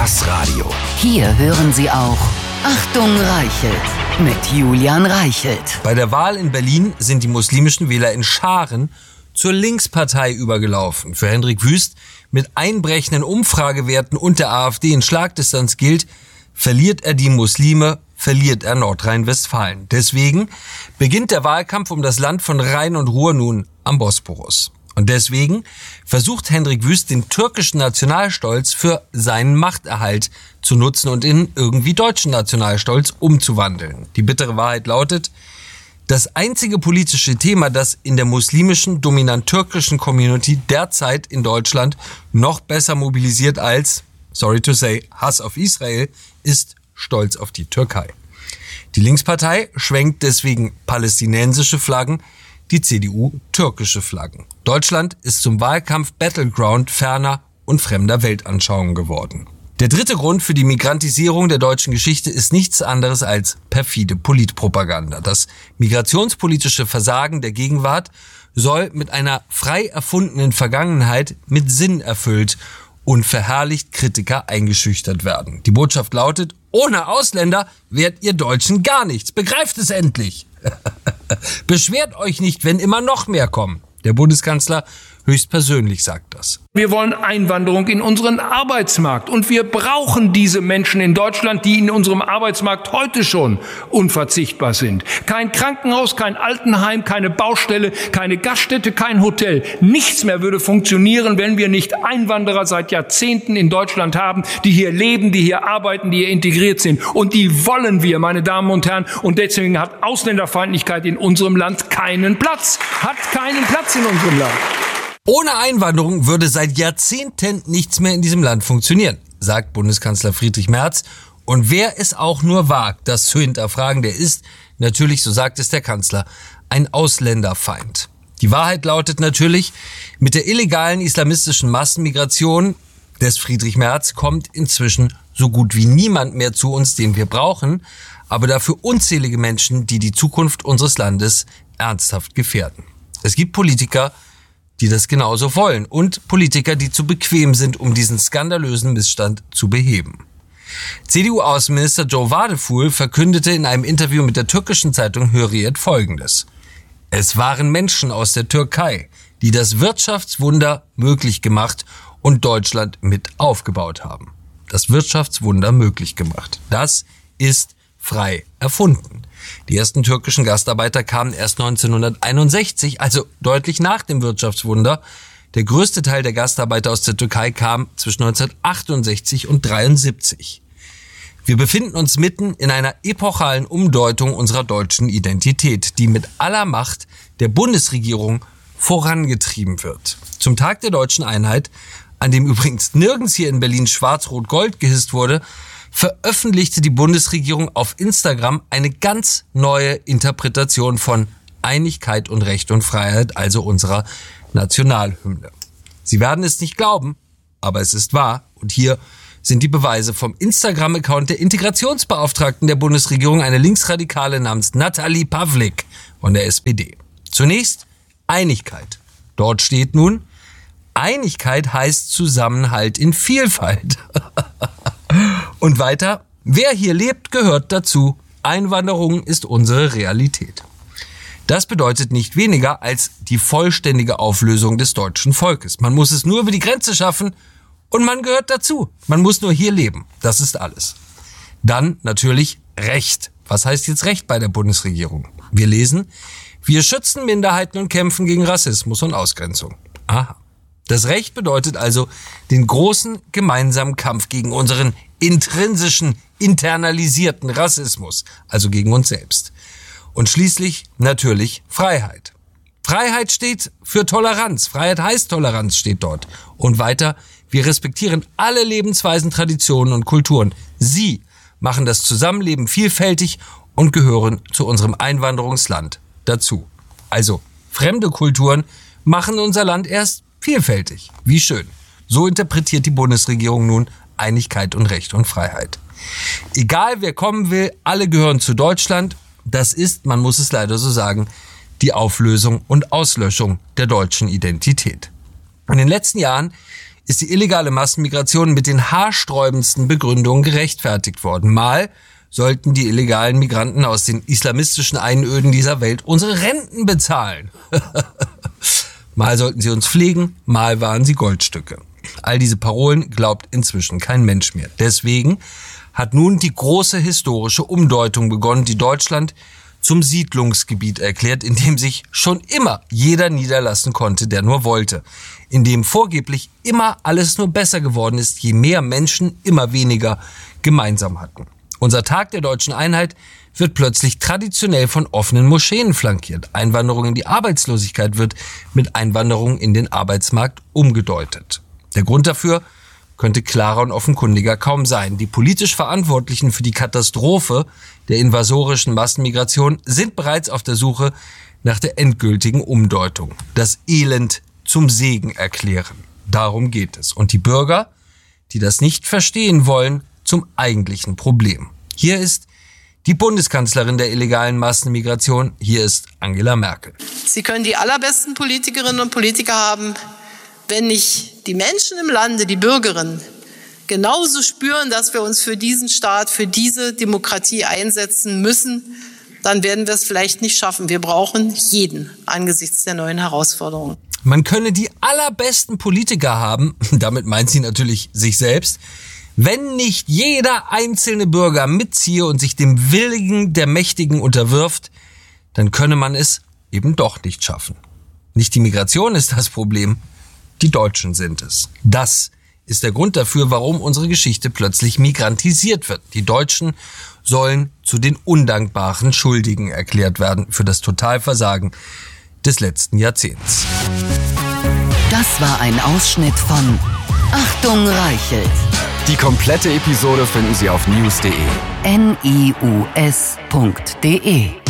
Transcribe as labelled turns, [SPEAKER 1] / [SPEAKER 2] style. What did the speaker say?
[SPEAKER 1] Das Radio.
[SPEAKER 2] Hier hören Sie auch Achtung Reichelt mit Julian Reichelt.
[SPEAKER 3] Bei der Wahl in Berlin sind die muslimischen Wähler in Scharen zur Linkspartei übergelaufen. Für Hendrik Wüst mit einbrechenden Umfragewerten und der AfD in Schlagdistanz gilt, verliert er die Muslime, verliert er Nordrhein-Westfalen. Deswegen beginnt der Wahlkampf um das Land von Rhein und Ruhr nun am Bosporus. Und deswegen versucht Hendrik Wüst, den türkischen Nationalstolz für seinen Machterhalt zu nutzen und in irgendwie deutschen Nationalstolz umzuwandeln. Die bittere Wahrheit lautet, das einzige politische Thema, das in der muslimischen, dominant türkischen Community derzeit in Deutschland noch besser mobilisiert als, sorry to say, Hass auf Israel, ist Stolz auf die Türkei. Die Linkspartei schwenkt deswegen palästinensische Flaggen, die CDU türkische Flaggen. Deutschland ist zum Wahlkampf Battleground ferner und fremder Weltanschauungen geworden. Der dritte Grund für die Migrantisierung der deutschen Geschichte ist nichts anderes als perfide Politpropaganda. Das migrationspolitische Versagen der Gegenwart soll mit einer frei erfundenen Vergangenheit mit Sinn erfüllt und verherrlicht Kritiker eingeschüchtert werden. Die Botschaft lautet, ohne Ausländer wärt ihr Deutschen gar nichts. Begreift es endlich! Beschwert euch nicht, wenn immer noch mehr kommen. Der Bundeskanzler höchstpersönlich sagt das.
[SPEAKER 4] Wir wollen Einwanderung in unseren Arbeitsmarkt und wir brauchen diese Menschen in Deutschland, die in unserem Arbeitsmarkt heute schon unverzichtbar sind. Kein Krankenhaus, kein Altenheim, keine Baustelle, keine Gaststätte, kein Hotel. Nichts mehr würde funktionieren, wenn wir nicht Einwanderer seit Jahrzehnten in Deutschland haben, die hier leben, die hier arbeiten, die hier integriert sind. Und die wollen wir, meine Damen und Herren. Und deswegen hat Ausländerfeindlichkeit in unserem Land keinen Platz. Hat keinen Platz in unserem Land.
[SPEAKER 3] Ohne Einwanderung würde seit Jahrzehnten nichts mehr in diesem Land funktionieren, sagt Bundeskanzler Friedrich Merz. Und wer es auch nur wagt, das zu hinterfragen, der ist, natürlich, so sagt es der Kanzler, ein Ausländerfeind. Die Wahrheit lautet natürlich, mit der illegalen islamistischen Massenmigration des Friedrich Merz kommt inzwischen so gut wie niemand mehr zu uns, den wir brauchen, aber dafür unzählige Menschen, die die Zukunft unseres Landes ernsthaft gefährden. Es gibt Politiker, die das genauso wollen und Politiker, die zu bequem sind, um diesen skandalösen Missstand zu beheben. CDU-Außenminister Joe Wadefuhl verkündete in einem Interview mit der türkischen Zeitung Hürriyet Folgendes. Es waren Menschen aus der Türkei, die das Wirtschaftswunder möglich gemacht und Deutschland mit aufgebaut haben. Das Wirtschaftswunder möglich gemacht. Das ist frei erfunden. Die ersten türkischen Gastarbeiter kamen erst 1961, also deutlich nach dem Wirtschaftswunder. Der größte Teil der Gastarbeiter aus der Türkei kam zwischen 1968 und 1973. Wir befinden uns mitten in einer epochalen Umdeutung unserer deutschen Identität, die mit aller Macht der Bundesregierung vorangetrieben wird. Zum Tag der deutschen Einheit, an dem übrigens nirgends hier in Berlin Schwarz-Rot-Gold gehisst wurde, veröffentlichte die Bundesregierung auf Instagram eine ganz neue Interpretation von Einigkeit und Recht und Freiheit, also unserer Nationalhymne. Sie werden es nicht glauben, aber es ist wahr. Und hier sind die Beweise vom Instagram-Account der Integrationsbeauftragten der Bundesregierung, eine Linksradikale namens Nathalie Pavlik von der SPD. Zunächst Einigkeit. Dort steht nun, Einigkeit heißt Zusammenhalt in Vielfalt. Und weiter, wer hier lebt, gehört dazu. Einwanderung ist unsere Realität. Das bedeutet nicht weniger als die vollständige Auflösung des deutschen Volkes. Man muss es nur über die Grenze schaffen und man gehört dazu. Man muss nur hier leben. Das ist alles. Dann natürlich Recht. Was heißt jetzt Recht bei der Bundesregierung? Wir lesen, wir schützen Minderheiten und kämpfen gegen Rassismus und Ausgrenzung. Aha. Das Recht bedeutet also den großen gemeinsamen Kampf gegen unseren intrinsischen, internalisierten Rassismus, also gegen uns selbst. Und schließlich natürlich Freiheit. Freiheit steht für Toleranz. Freiheit heißt Toleranz, steht dort. Und weiter, wir respektieren alle Lebensweisen, Traditionen und Kulturen. Sie machen das Zusammenleben vielfältig und gehören zu unserem Einwanderungsland dazu. Also, fremde Kulturen machen unser Land erst vielfältig. Wie schön. So interpretiert die Bundesregierung nun Einigkeit und Recht und Freiheit. Egal wer kommen will, alle gehören zu Deutschland. Das ist, man muss es leider so sagen, die Auflösung und Auslöschung der deutschen Identität. In den letzten Jahren ist die illegale Massenmigration mit den haarsträubendsten Begründungen gerechtfertigt worden. Mal sollten die illegalen Migranten aus den islamistischen Einöden dieser Welt unsere Renten bezahlen. Mal sollten sie uns pflegen, mal waren sie Goldstücke. All diese Parolen glaubt inzwischen kein Mensch mehr. Deswegen hat nun die große historische Umdeutung begonnen, die Deutschland zum Siedlungsgebiet erklärt, in dem sich schon immer jeder niederlassen konnte, der nur wollte. In dem vorgeblich immer alles nur besser geworden ist, je mehr Menschen immer weniger gemeinsam hatten. Unser Tag der deutschen Einheit wird plötzlich traditionell von offenen Moscheen flankiert. Einwanderung in die Arbeitslosigkeit wird mit Einwanderung in den Arbeitsmarkt umgedeutet. Der Grund dafür könnte klarer und offenkundiger kaum sein. Die politisch Verantwortlichen für die Katastrophe der invasorischen Massenmigration sind bereits auf der Suche nach der endgültigen Umdeutung. Das Elend zum Segen erklären. Darum geht es. Und die Bürger, die das nicht verstehen wollen, zum eigentlichen Problem. Hier ist die Bundeskanzlerin der illegalen Massenmigration. Hier ist Angela Merkel.
[SPEAKER 1] Sie können die allerbesten Politikerinnen und Politiker haben, wenn nicht die Menschen im Lande, die Bürgerinnen, genauso spüren, dass wir uns für diesen Staat, für diese Demokratie einsetzen müssen, dann werden wir es vielleicht nicht schaffen. Wir brauchen jeden angesichts der neuen Herausforderungen.
[SPEAKER 3] Man könne die allerbesten Politiker haben, damit meint sie natürlich sich selbst, wenn nicht jeder einzelne Bürger mitziehe und sich dem Willen der Mächtigen unterwirft, dann könne man es eben doch nicht schaffen. Nicht die Migration ist das Problem, die Deutschen sind es. Das ist der Grund dafür, warum unsere Geschichte plötzlich migrantisiert wird. Die Deutschen sollen zu den undankbaren Schuldigen erklärt werden für das Totalversagen des letzten Jahrzehnts.
[SPEAKER 2] Das war ein Ausschnitt von Achtung Reichelt.
[SPEAKER 5] Die komplette Episode finden Sie auf news.de.
[SPEAKER 2] NIUS.de